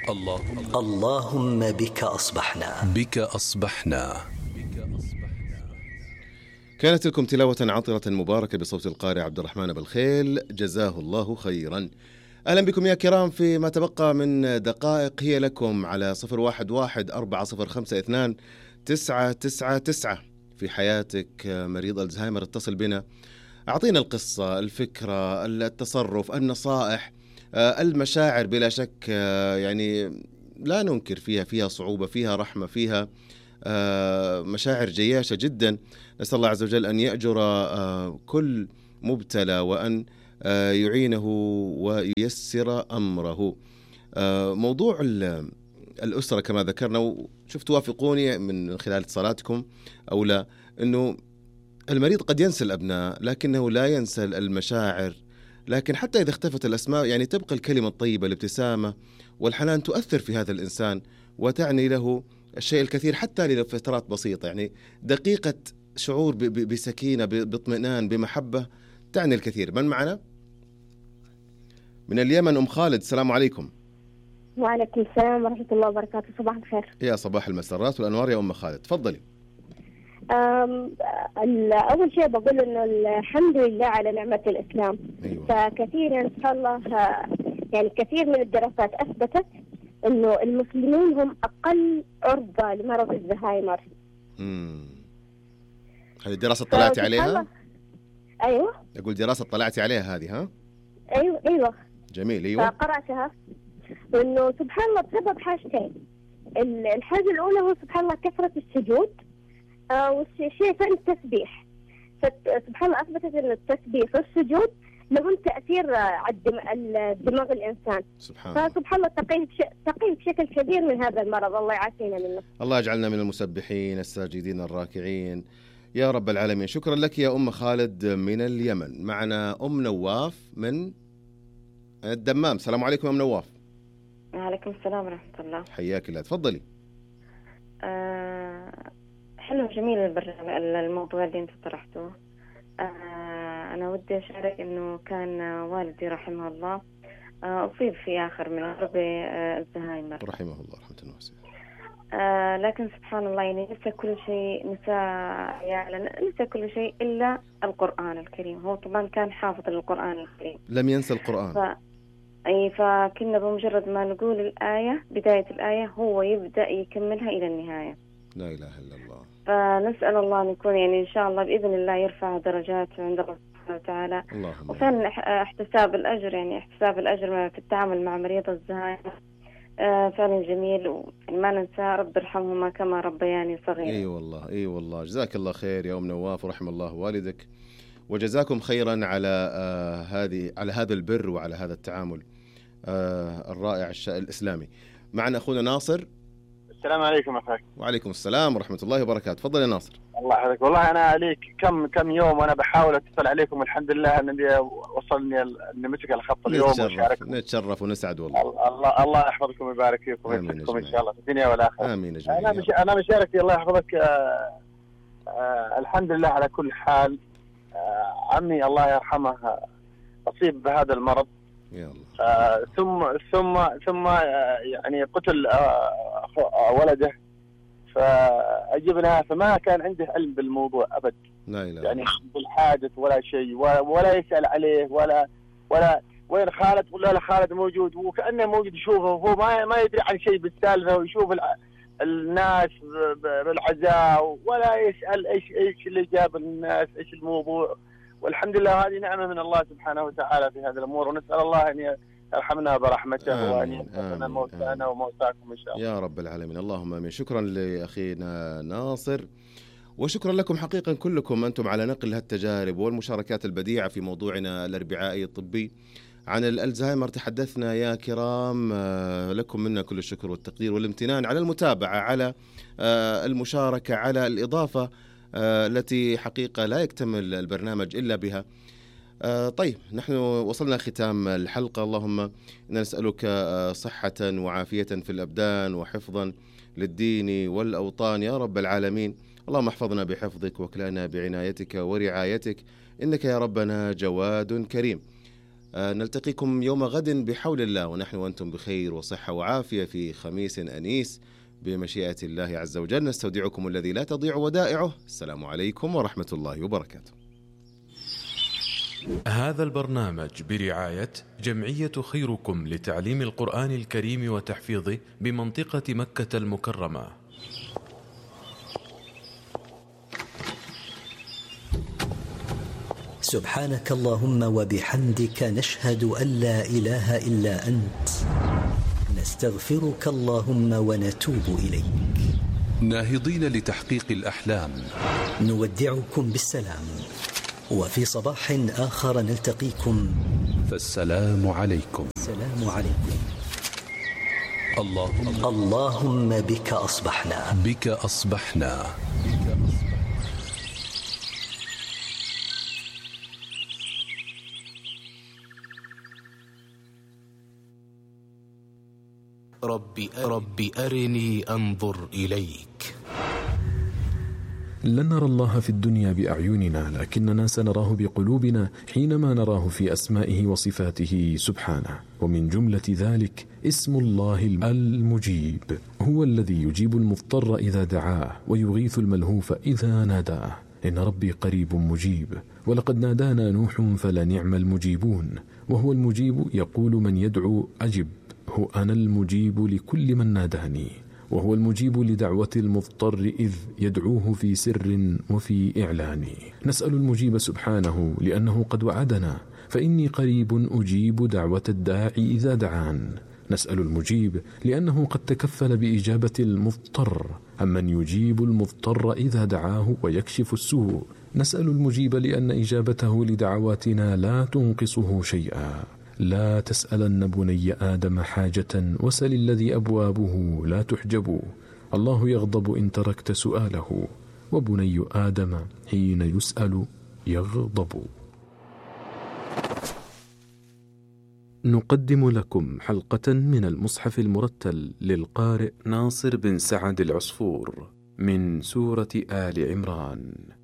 اللهم بك أصبحنا. كانت لكم تلاوة عطرة مباركة بصوت القارئ عبد الرحمن بالخيل، جزاه الله خيرا. أهلا بكم يا كرام في ما تبقى من دقائق هي لكم على 0114022999. في حياتك مريض الزهايمر اتصل بنا، أعطينا القصة، الفكرة، التصرف، النصائح، المشاعر. بلا شك يعني لا ننكر فيها صعوبة، فيها رحمة، فيها مشاعر جياشة جدا. نسأل الله عز وجل أن يأجر كل مبتلى، وأن يعينه وييسر أمره. موضوع الأسرة كما ذكرنا، وشفت توافقوني من خلال اتصالاتكم أو لا، أنه المريض قد ينسى الأبناء لكنه لا ينسى المشاعر. لكن حتى إذا اختفت الأسماء يعني تبقى الكلمة الطيبة، الابتسامة والحنان تؤثر في هذا الإنسان وتعني له الشيء الكثير حتى لفترات بسيطة. يعني دقيقة شعور بسكينة، باطمئنان، بمحبة تعني الكثير. من معنا؟ من اليمن أم خالد، السلام عليكم. وعليكم السلام ورحمة الله وبركاته. صباح الخير. يا صباح المسرات والأنوار يا أم خالد، تفضلي. أول شيء بقول إنه الحمد لله على نعمة الإسلام. أيوة. فكثيرا سبحان الله، يعني كثير من الدراسات أثبتت إنه المسلمين هم أقل عرضة لمرض الزهايمر. هذه الدراسة طلعتي عليها؟ أيوة. أقول دراسة طلعتي عليها هذه، ها؟ أيوة. جميل. أيوة. فقرأتها إنه سبحان الله بسبب حاجتين. الحاجة الأولى هو سبحان الله كثرة السجود، والشيء ثاني التسبيح. فسبحان الله أثبتت إن التسبيح والسجود لهم تأثير على دماغ الإنسان. فسبحان الله تقي بشكل كبير من هذا المرض. الله يعافينا منه. الله يجعلنا من المسبحين الساجدين الراكعين يا رب العالمين. شكرا لك يا أم خالد من اليمن. معنا أم نواف من الدمام. السلام عليكم أم نواف. وعليكم السلام ورحمة الله. حياك الله، تفضلي. حلو جميل الموضوع اللي انت طرحته. أنا ودي أشارك إنه كان والدي رحمه الله أصيب في آخر من عمره بالزهايمر رحمه الله رحمة واسعة. لكن سبحان الله يعني نسى كل شيء، نسى كل شيء إلا القرآن الكريم. هو طبعا كان حافظ للقرآن الكريم، لم ينسى القرآن. فكنا بمجرد ما نقول الآية، بداية الآية، هو يبدأ يكملها إلى النهاية. لا إله إلا الله. فنسأل الله أن يكون يعني إن شاء الله بإذن الله يرفع درجاته عند الله سبحانه وتعالى. وفعلا احتساب الأجر، يعني احتساب الأجر في التعامل مع مريض الزهايمر فعلا جميل، وما ننسى رب ارحمهما كما ربياني صغيرا. اي والله جزاك الله خير يا أم نواف، ورحم الله والدك، وجزاكم خيرا على هذا البر وعلى هذا التعامل الرائع الإسلامي. معنا أخونا ناصر. السلام عليكم أخاك. وعليكم السلام ورحمة الله وبركاته. تفضل يا ناصر. الله يحفظك. والله أنا عليك كم يوم وأنا بحاول أتصل عليكم، والحمد لله أني وصلني أني مسك الخط اليوم. نتشرف ونسعد والله. الله يحفظكم ويبارك فيكم ويسعدكم إن شاء الله في الدنيا والآخرة. آمين. أنا مشاركتي الله يحفظك. الحمد لله على كل حال. عمي الله يرحمه أصيب بهذا المرض. ثم يعني قتل ولده، فأجبنا، فما كان عنده علم بالموضوع أبد. لا إله. يعني بالحادث ولا شيء، ولا يسأل عليه ولا وين خالد، ولا خالد موجود، وكأنه موجود يشوفه، وهو ما يدري عن شيء بالسالفة، ويشوف الناس بالعزاء، ولا يسأل ايش اللي جاب الناس، ايش الموضوع. والحمد لله هذه نعمة من الله سبحانه وتعالى في هذه الأمور، ونسأل الله أن يرحمنا برحمته وأن يرحمنا موتانا وموتاكم إن شاء الله يا رب العالمين. اللهم آمين. شكرا لأخينا ناصر، وشكرا لكم حقيقة كلكم أنتم على نقل هالتجارب والمشاركات البديعة في موضوعنا الأربعائي الطبي عن الألزهايمر. تحدثنا يا كرام، لكم منا كل الشكر والتقدير والامتنان على المتابعة، على المشاركة، على الإضافة التي حقيقة لا يكتمل البرنامج إلا بها. طيب، نحن وصلنا ختام الحلقة. اللهم نسألك صحة وعافية في الأبدان وحفظا للدين والأوطان يا رب العالمين. اللهم احفظنا بحفظك، واكلنا بعنايتك ورعايتك، إنك يا ربنا جواد كريم. نلتقيكم يوم غد بحول الله، ونحن وأنتم بخير وصحة وعافية في خميس أنيس بمشيئة الله عز وجل. نستودعكم الذي لا تضيع ودائعه. السلام عليكم ورحمة الله وبركاته. هذا البرنامج برعاية جمعية خيركم لتعليم القرآن الكريم وتحفيظه بمنطقة مكة المكرمة. سبحانك اللهم وبحمدك، نشهد أن لا إله إلا أنت، نستغفرك اللهم ونتوب إليك. ناهضين لتحقيق الأحلام، نودعكم بالسلام، وفي صباح آخر نلتقيكم، فالسلام عليكم. السلام عليكم. اللهم بك أصبحنا، بك أصبحنا. رب أرني أنظر إليك. لن نرى الله في الدنيا بأعيننا، لكننا سنراه بقلوبنا حينما نراه في أسمائه وصفاته سبحانه. ومن جملة ذلك اسم الله المجيب، هو الذي يجيب المضطر إذا دعاه ويغيث الملهوف إذا ناداه. إن ربي قريب مجيب، ولقد نادانا نوح فلنعم المجيبون. وهو المجيب، يقول من يدعو أجب، هو أنا المجيب لكل من ناداني. وهو المجيب لدعوة المضطر إذ يدعوه في سر وفي إعلان. نسأل المجيب سبحانه لأنه قد وعدنا، فإني قريب أجيب دعوة الداعي إذا دعان. نسأل المجيب لأنه قد تكفل بإجابة المضطر، أمن يجيب المضطر إذا دعاه ويكشف السوء. نسأل المجيب لأن إجابته لدعواتنا لا تنقصه شيئا. لا تسألن بني آدم حاجة وسل الذي أبوابه لا تحجب. الله يغضب إن تركت سؤاله، وبني آدم حين يسأل يغضب. نقدم لكم حلقة من المصحف المرتل للقارئ ناصر بن سعد العصفور من سورة آل عمران.